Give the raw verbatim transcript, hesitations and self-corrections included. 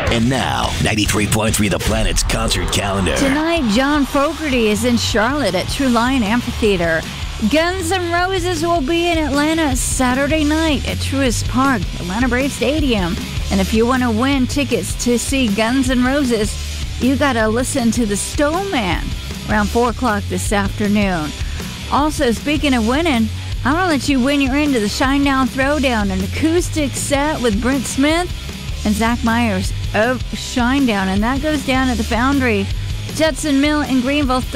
And now, ninety-three point three The Planet's concert calendar. Tonight, John Fogerty is in Charlotte at True Lion Amphitheater. Guns N' Roses will be in Atlanta Saturday night at Truist Park, Atlanta Braves Stadium. And if you want to win tickets to see Guns N' Roses, you got to listen to the Stoneman around four o'clock this afternoon. Also, speaking of winning, I want to let you win your into the Shinedown Throwdown, an acoustic set with Brent Smith and Zach Myers of Shinedown. And that goes down at the Foundry, Jetson Mill in Greenville.